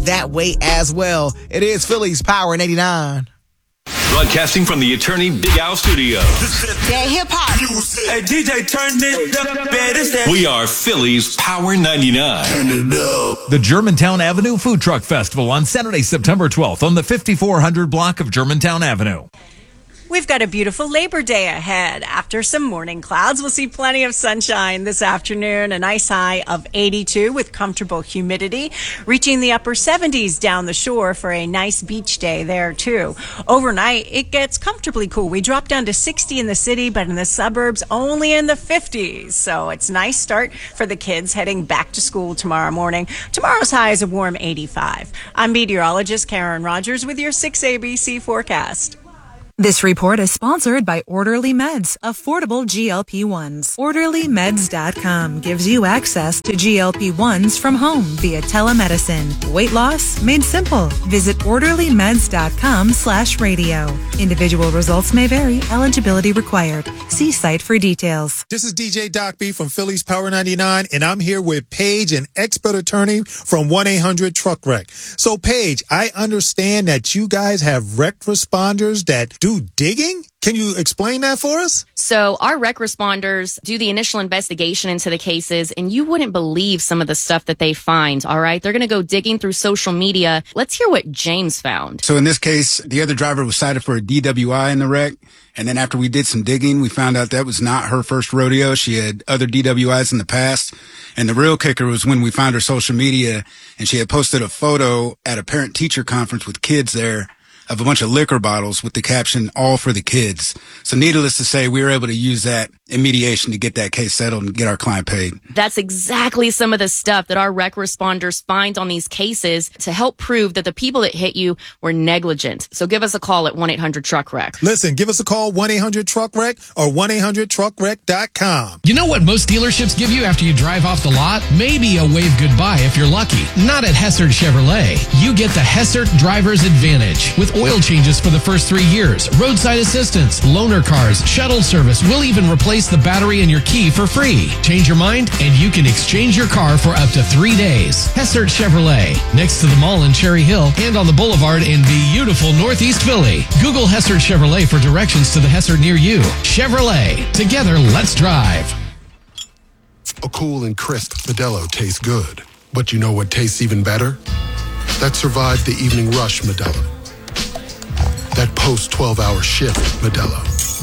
that way as well. It is Philly's Power in 89. Broadcasting from the Attorney Big Al Studio. That hip-hop. Hey, DJ, turn it up. We are Philly's Power 99. Turn it up. The Germantown Avenue Food Truck Festival on Saturday, September 12th on the 5400 block of Germantown Avenue. We've got a beautiful Labor Day ahead. After some morning clouds, we'll see plenty of sunshine this afternoon. A nice high of 82 with comfortable humidity, reaching the upper 70s down the shore for a nice beach day there, too. Overnight, it gets comfortably cool. We drop down to 60 in the city, but in the suburbs, only in the 50s. So it's a nice start for the kids heading back to school tomorrow morning. Tomorrow's high is a warm 85. I'm meteorologist Karen Rogers with your 6ABC forecast. This report is sponsored by Orderly Meds, affordable GLP-1s. OrderlyMeds.com gives you access to GLP-1s from home via telemedicine. Weight loss made simple. Visit OrderlyMeds.com/radio. Individual results may vary. Eligibility required. See site for details. This is DJ Doc B from Philly's Power 99, and I'm here with Paige, an expert attorney from 1-800-TRUCK-WRECK. So, Paige, I understand that you guys have wreck responders that do digging? Can you explain that for us? So our wreck responders do the initial investigation into the cases, and you wouldn't believe some of the stuff that they find, all right? They're going to go digging through social media. Let's hear what James found. So in this case, the other driver was cited for a DWI in the wreck. And then after we did some digging, we found out that was not her first rodeo. She had other DWIs in the past. And the real kicker was when we found her social media, and she had posted a photo at a parent-teacher conference with kids there of a bunch of liquor bottles with the caption, "All for the kids." So needless to say, we were able to use that in mediation to get that case settled and get our client paid. That's exactly some of the stuff that our wreck responders find on these cases to help prove that the people that hit you were negligent. So give us a call at 1-800-TRUCK-WRECK. Listen, give us a call, 1-800-TRUCK-WRECK or 1-800-TRUCKWRECK.com. You know what most dealerships give you after you drive off the lot? Maybe a wave goodbye if you're lucky. Not at Hessert Chevrolet. You get the Hessert Driver's Advantage with oil changes for the first 3 years, roadside assistance, loaner cars, shuttle service. We'll even replace the battery in your key for free. Change your mind and you can exchange your car for up to 3 days. Hessert Chevrolet, next to the mall in Cherry Hill and on the boulevard in beautiful Northeast Philly. Google Hessert Chevrolet for directions to the Hessert near you. Chevrolet, together let's drive. A cool and crisp Modelo tastes good. But you know what tastes even better? That survived the evening rush Modelo. That post-12-hour shift Modelo.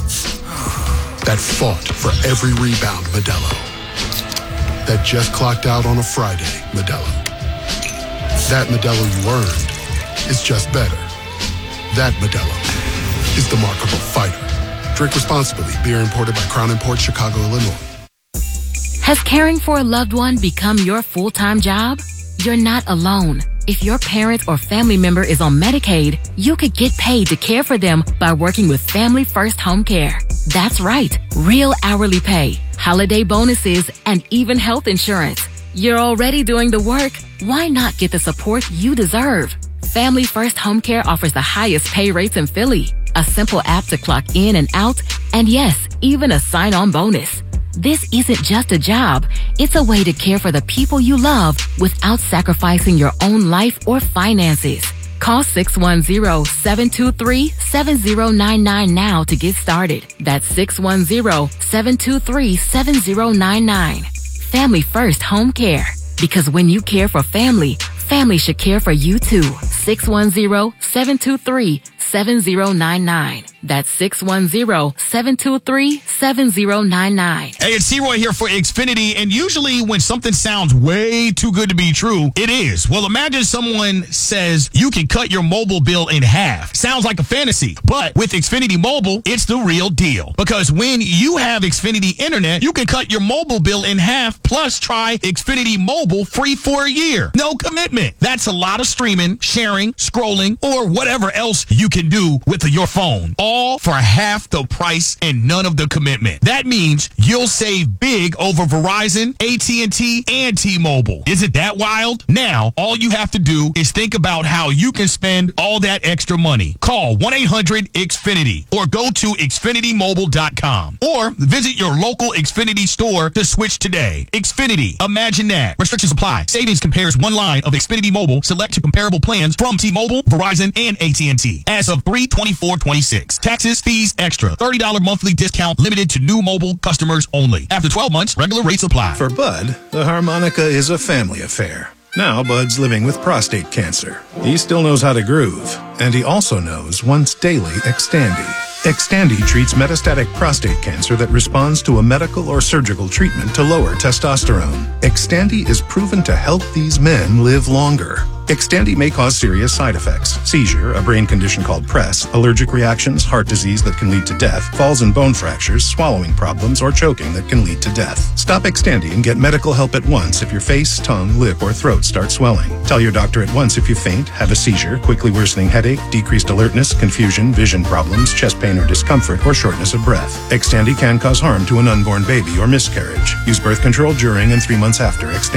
That fought for every rebound Modelo. That just clocked out on a Friday Modelo. That Modelo you earned is just better. That Modelo is the mark of a fighter. Drink responsibly. Beer imported by Crown Imports, Chicago, Illinois. Has caring for a loved one become your full-time job? You're not alone. If your parent or family member is on Medicaid, you could get paid to care for them by working with Family First Home Care. That's right, real hourly pay, holiday bonuses, and even health insurance. You're already doing the work. Why not get the support you deserve? Family First Home Care offers the highest pay rates in Philly, a simple app to clock in and out, and yes, even a sign-on bonus. This isn't just a job. It's a way to care for the people you love without sacrificing your own life or finances. Call 610-723-7099 now to get started. That's 610-723-7099. Family First Home Care. Because when you care for family, family should care for you too. 610-723-7099. That's 610-723-7099. Hey, it's T-Roy here for Xfinity, and usually when something sounds way too good to be true, it is. Well, imagine someone says you can cut your mobile bill in half. Sounds like a fantasy, but with Xfinity Mobile, it's the real deal. Because when you have Xfinity Internet, you can cut your mobile bill in half, plus try Xfinity Mobile free for a year. No commitment. That's a lot of streaming, sharing, scrolling, or whatever else you can can do with your phone, all for half the price and none of the commitment. That means you'll save big over Verizon, AT&T, and T-Mobile. Isn't that wild? Now, all you have to do is think about how you can spend all that extra money. Call 1-800-XFINITY or go to XfinityMobile.com or visit your local Xfinity store to switch today. Xfinity. Imagine that. Restrictions apply. Savings compares one line of Xfinity Mobile select to comparable plans from T-Mobile, Verizon, and AT&T. As of 3/24/26. Taxes, fees, extra. $30 monthly discount limited to new mobile customers only. After 12 months, regular rates apply. For Bud, the harmonica is a family affair. Now Bud's living with prostate cancer. He still knows how to groove, and he also knows once daily Xtandi. Xtandi treats metastatic prostate cancer that responds to a medical or surgical treatment to lower testosterone. Xtandi is proven to help these men live longer. Xtandi may cause serious side effects: seizure, a brain condition called PRESS, allergic reactions, heart disease that can lead to death, falls and bone fractures, swallowing problems, or choking that can lead to death. Stop Xtandi and get medical help at once if your face, tongue, lip, or throat start swelling. Tell your doctor at once if you faint, have a seizure, quickly worsening headache, decreased alertness, confusion, vision problems, chest pain or discomfort, or shortness of breath. Xtandi can cause harm to an unborn baby or miscarriage. Use birth control during and 3 months after Xtandi.